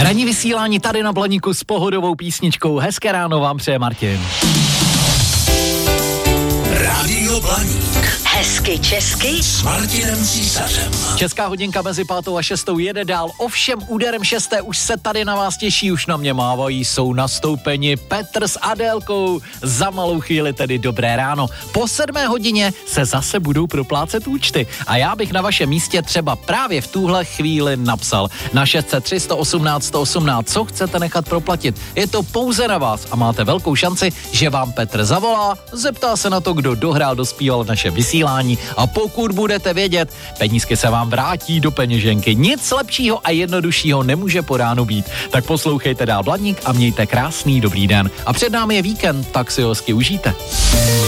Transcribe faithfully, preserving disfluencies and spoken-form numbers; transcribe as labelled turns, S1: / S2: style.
S1: Ranní vysílání tady na Blaníku s pohodovou písničkou. Hezké ráno vám přeje Martin.
S2: Rádio Blaník.
S3: Hezky česky
S2: S Martinem Císařem.
S1: Česká hodinka mezi pátou a šestou jede dál. Ovšem úderem šesté už se tady na vás těší, už na mě mávají, jsou nastoupeni Petr s Adélkou. Za malou chvíli tedy dobré ráno. Po sedmé hodině se zase budou proplácet účty. A já bych na vašem místě třeba právě v tuhle chvíli napsal na šest set tři sto osmnáct sto osmnáct, co chcete nechat proplatit. Je to pouze na vás a máte velkou šanci, že vám Petr zavolá, zeptá se na to, kdo dohrál, dospíval v naše vysílání a pokud budete vědět, penízky se vám vrátí do peněženky. Nic lepšího a jednoduššího nemůže po ránu být. Tak poslouchejte dál Blaník a mějte krásný dobrý den. A před námi je víkend, tak si ho hezky užijte.